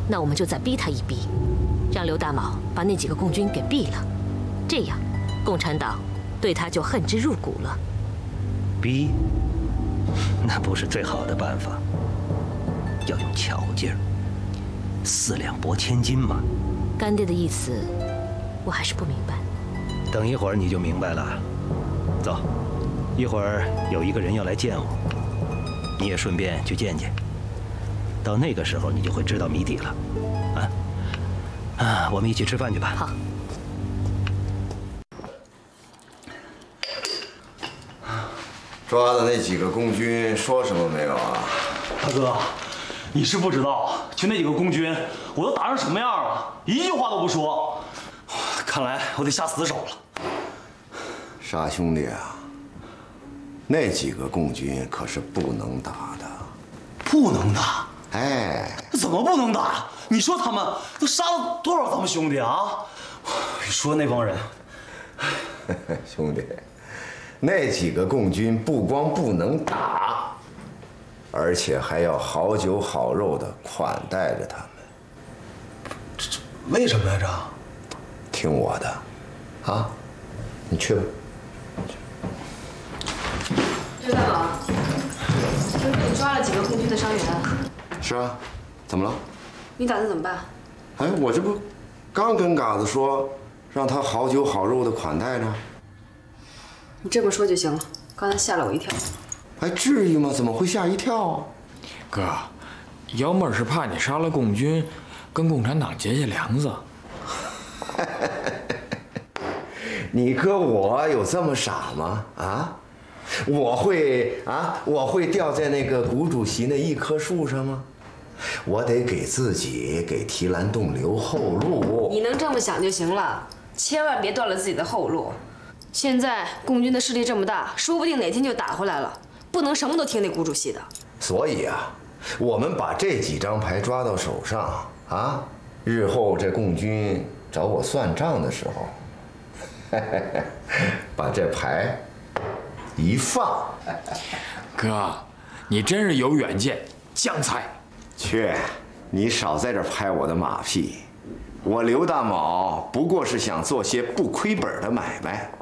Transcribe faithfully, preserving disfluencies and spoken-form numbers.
那我们就再逼他一逼，让刘大卯把那几个共军给毙了，这样，共产党对他就恨之入骨了。 逼？那不是最好的办法，要用巧劲儿，四两拨千斤嘛。 干爹的意思，我还是不明白。 等一会儿你就明白了。走，一会儿有一个人要来见我，你也顺便去见见。到那个时候，你就会知道谜底了。啊啊，我们一起吃饭去吧。 好。 抓的那几个共军说什么没有啊？ 大哥，你是不知道，就那几个共军，我都打成什么样了，一句话都不说。看来我得下死手了。 傻兄弟啊，那几个共军可是不能打的。 不能打？ 哎， 怎么不能打？你说他们都杀了多少咱们兄弟啊？你说那帮人， 兄弟。那几个共军不光不能打，而且还要好酒好肉的款待着他们。 这这为什么呀？这？ 听我的，啊，你去吧。 刘大宝，听说你抓了几个共军的伤员。 是啊，怎么了？ 你打算怎么办？ 哎，我这不刚跟嘎子说，让他好酒好肉的款待着。 你这么说就行了，刚才吓了我一跳。 还至于吗？怎么会吓一跳啊？ 哥，幺妹是怕你杀了共军，跟共产党结下梁子。 你哥我有这么傻吗？啊，我会啊，我会掉在那个谷主席那一棵树上吗？我得给自己给提篮洞留后路。 你能这么想就行了，千万别断了自己的后路。现在共军的势力这么大，说不定哪天就打回来了，不能什么都听那谷主席的。 所以啊，我们把这几张牌抓到手上啊，日后这共军找我算账的时候，把这牌一放。 哥，你真是有远见，将才。 去，你少在这拍我的马屁。我刘大卯不过是想做些不亏本的买卖。